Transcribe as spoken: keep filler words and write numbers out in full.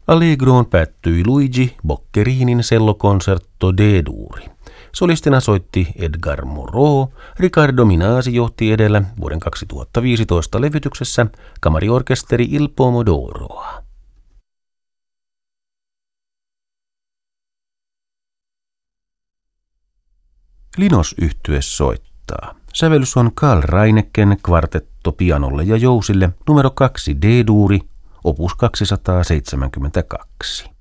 Allegroon päättyi Luigi Boccherinin cellokonsertto D-duuri. Solistina soitti Edgar Moreau, Riccardo Minasi johti edellä vuoden kaksituhattaviisitoista levytyksessä kamariorkesteri Il Pomodoroa. Linos-yhtye soittaa. Sävellys on Carl Reineken kvartetto pianolle ja jousille numero kaksi D-duuri, opus kaksisataaseitsemänkymmentäkaksi.